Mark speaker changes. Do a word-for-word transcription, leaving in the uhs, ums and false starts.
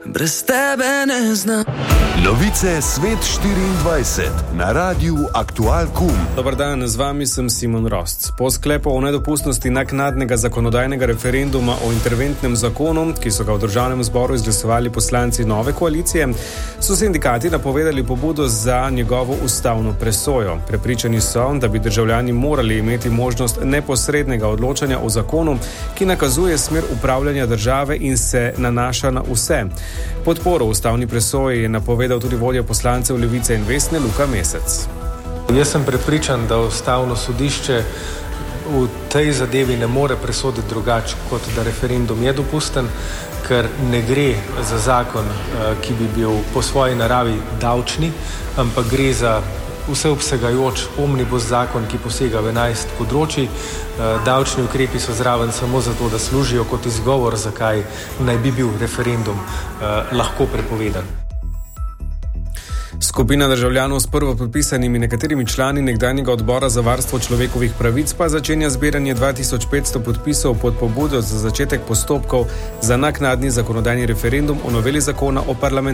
Speaker 1: brez tebe ne znam.
Speaker 2: Novice Svet štiriindvajset na Radiu Aktual Kum.
Speaker 3: Dobar dan, z vami sem Simon Rost. Po sklepu o nedopustnosti naknadnega zakonodajnega referenduma o interventnem zakonu, ki so ga v državnem zboru izglasovali poslanci nove koalicije, so sindikati napovedali pobudo za njegovo ustavno presojo. Prepričani so, da bi državljani morali imeti možnost neposrednega odločanja o zakonu, ki nakazuje smer upravljanja države in se nanaša na vse. Podporo ustavni presoji je napovedal tudi vodja poslancev Levice in Vesne Luka Mesec.
Speaker 4: Jaz sem prepričan, da ustavno sodišče v tej zadevi ne more presoditi drugače, kot da referendum je dopusten, ker ne gre za zakon, ki bi bil po svoji naravi davčni, ampak gre za vseobsegajoč omnibus zakon, ki posega v enajst področij. Davčni ukrepi so zraven samo zato, da služijo kot izgovor, zakaj naj bi bil referendum lahko prepovedan.
Speaker 3: Skupina državljanov s prvopodpisanimi nekaterimi člani nekdanjega odbora za varstvo človekovih pravic pa začenja zbiranje dva tisoč petsto podpisov pod pobudo za začetek postopkov za naknadni zakonodajni referendum o noveli zakona o parlamentarni